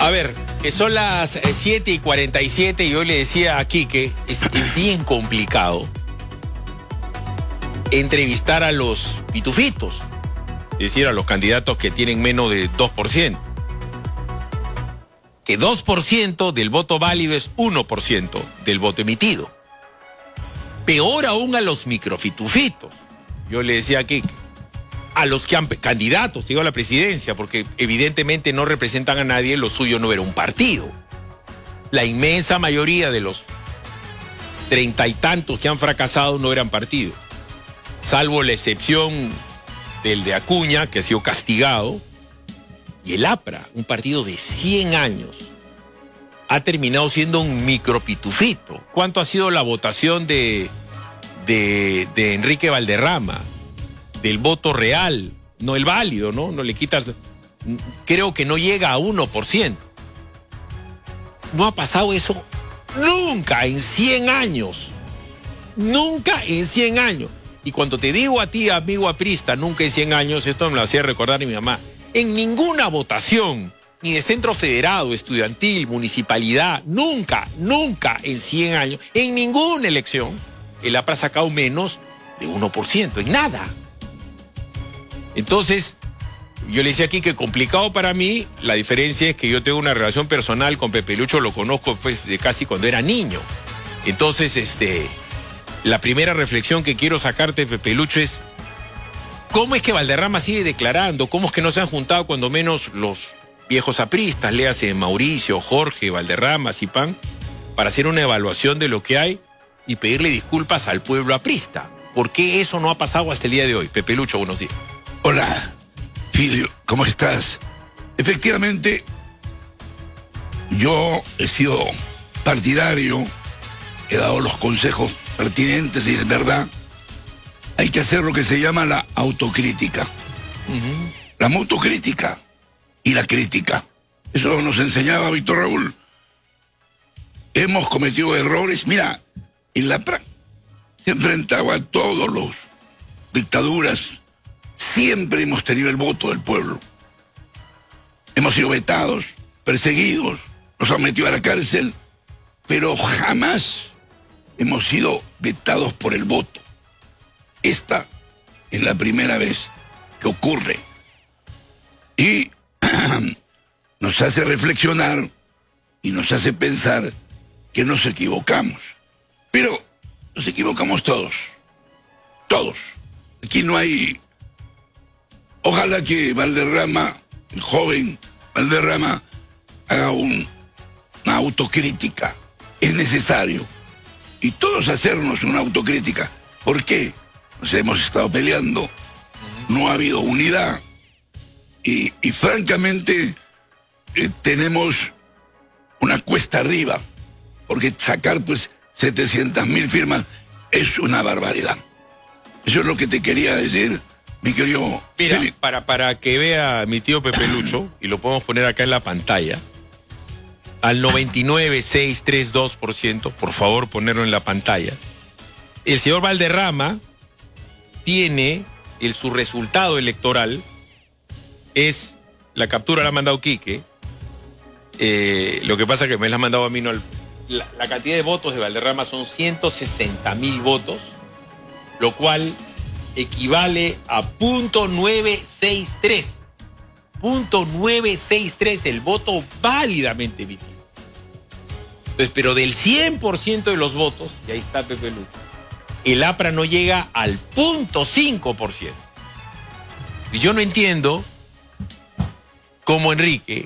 A ver, que son las 7:47 y yo le decía a Quique, es bien complicado entrevistar a los pitufitos, es decir, a los candidatos que tienen menos de 2%. Que 2% del voto válido es 1% del voto emitido. Peor aún a los microfitufitos. Yo le decía a Quique, a los que han candidatos, digo, a la presidencia, porque evidentemente no representan a nadie, lo suyo no era un partido. La inmensa mayoría de los 30 y tantos que han fracasado no eran partidos, salvo la excepción del de Acuña, que ha sido castigado, y el APRA, un partido de 100 años, ha terminado siendo un micropitufito. ¿Cuánto ha sido la votación de Enrique Valderrama? Del voto real, no el válido, ¿no? No le quitas, creo que no llega a 1%. No ha pasado eso nunca en 100 años. Nunca en 100 años. Y cuando te digo a ti, amigo aprista, nunca en 100 años, esto me lo hacía recordar mi mamá, en ninguna votación, ni de centro federado, estudiantil, municipalidad, nunca en 100 años, en ninguna elección, el APRA ha sacado menos de 1%, en nada. Entonces, yo le decía aquí que complicado para mí, la diferencia es que yo tengo una relación personal con Pepe Lucho, lo conozco pues de casi cuando era niño. Entonces, la primera reflexión que quiero sacarte, Pepe Lucho, es ¿cómo es que Valderrama sigue declarando? ¿Cómo es que no se han juntado cuando menos los viejos apristas, léase Mauricio, Jorge, Valderrama, Zipán, para hacer una evaluación de lo que hay y pedirle disculpas al pueblo aprista? ¿Por qué eso no ha pasado hasta el día de hoy? Pepe Lucho, buenos días. Hola, Filio, ¿cómo estás? Efectivamente, yo he sido partidario, he dado los consejos pertinentes y es verdad, hay que hacer lo que se llama la autocrítica. La autocrítica y la crítica. Eso nos enseñaba Víctor Raúl. Hemos cometido errores. Mira, en la práctica se enfrentaba a todos los dictaduras. Siempre hemos tenido el voto del pueblo. Hemos sido vetados, perseguidos, nos han metido a la cárcel, pero jamás hemos sido vetados por el voto. Esta es la primera vez que ocurre. Y nos hace reflexionar y nos hace pensar que nos equivocamos. Pero nos equivocamos todos. Todos. Aquí no hay... Ojalá que Valderrama, el joven Valderrama, haga una autocrítica. Es necesario. Y todos hacernos una autocrítica. ¿Por qué? Nos hemos estado peleando. No ha habido unidad. Y francamente, tenemos una cuesta arriba. Porque sacar, 700.000 firmas es una barbaridad. Eso es lo que te quería decir. Mi querido... Mira, para que vea mi tío Pepe Lucho, y lo podemos poner acá en la pantalla, al 99,632%, por favor ponerlo en la pantalla, el señor Valderrama tiene su resultado electoral, es, la captura la ha mandado Quique, lo que pasa es que me la ha mandado a mí, no, la cantidad de votos de Valderrama son 160.000 votos, lo cual equivale a .963. .963 el voto válidamente emitido. Entonces, pero del 100% de los votos, y ahí está Pepe Lucho, el APRA no llega al 0.5%. Y yo no entiendo cómo Enrique,